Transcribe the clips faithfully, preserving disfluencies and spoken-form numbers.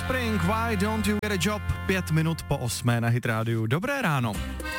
Offspring, Why Don't You Get a Job? Pět minut po osmé na Hit rádiu. Dobré ráno.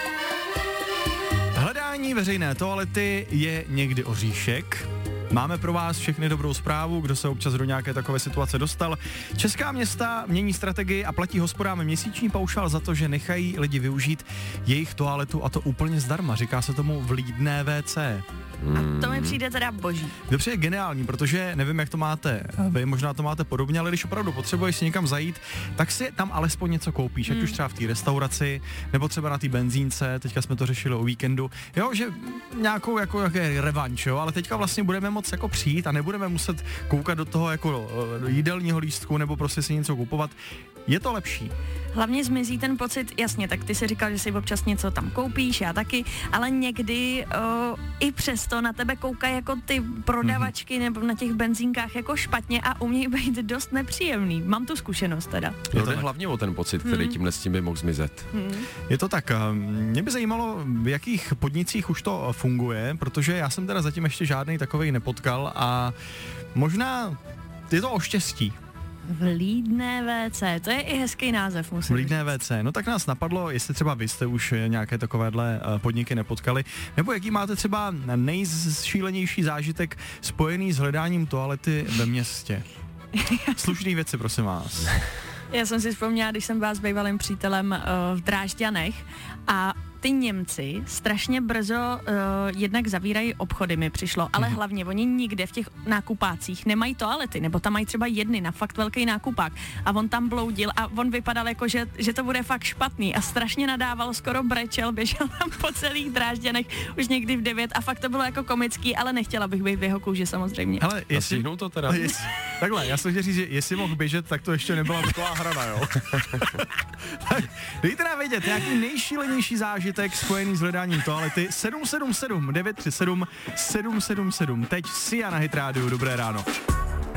Hledání veřejné toalety je někdy oříšek. Máme pro vás všechny dobrou zprávu, kdo se občas do nějaké takové situace dostal. Česká města mění strategii a platí hospodám měsíční paušál za to, že nechají lidi využít jejich toaletu, a to úplně zdarma. Říká se tomu vlídné vé cé. A to mi přijde teda boží. Dobře, je geniální, protože nevím, jak to máte vy, možná to máte podobně, ale když opravdu potřebuješ si někam zajít, tak si tam alespoň něco koupíš, ať už třeba v té restauraci, nebo třeba na té benzínce, teďka jsme to řešili o víkendu, jo, že nějakou jako jaké revanč, jo, ale teďka vlastně budeme moc jako přijít a nebudeme muset koukat do toho jako do jídelního lístku nebo prostě si něco kupovat. Je to lepší. Hlavně zmizí ten pocit, jasně, tak ty si říkal, že si občas něco tam koupíš, já taky, ale někdy o, i přesto na tebe koukají jako ty prodavačky mm-hmm. nebo na těch benzínkách jako špatně a umějí být dost nepříjemný. Mám tu zkušenost teda. Je to hlavně o ten pocit, který mm. tímhle s tím by mohl zmizet. Mm. Je to tak. Mě by zajímalo, v jakých podnicích už to funguje, protože já jsem teda zatím ještě žádný takovej nepotkal a možná je to o štěstí. Vlídné vé cé, to je i hezký název, musím Vlídné vé cé, no tak nás napadlo, jestli třeba vy jste už nějaké takovéhle podniky nepotkali, nebo jaký máte třeba nejšílenější zážitek spojený s hledáním toalety ve městě. Slušný věci, prosím vás. Já jsem si vzpomněla, když jsem byla s bývalým přítelem uh, v Drážďanech a ty Němci strašně brzo uh, jednak zavírají obchody, mi přišlo, ale mm. hlavně oni nikde v těch nákupácích nemají toalety, nebo tam mají třeba jedny na fakt velký nákupák a on tam bloudil a on vypadal jako, že, že to bude fakt špatný a strašně nadával, skoro brečel, běžel tam po celých Drážďanech už někdy v devět a fakt to bylo jako komický, ale nechtěla bych být v jeho kůži samozřejmě. Hele, jestli to teda. Jestli, takhle, já jsem chtěl říct, že jestli mohl běžet, tak to ještě nebyla taková hrana, jo. Tak dejte nám vědět, nějaký nejšílenější zážitek spojený s hledáním toalety. Sedm sedm sedm devět tři sedm sedm sedm sedm. Teď Sia na Hit rádiu. Dobré ráno.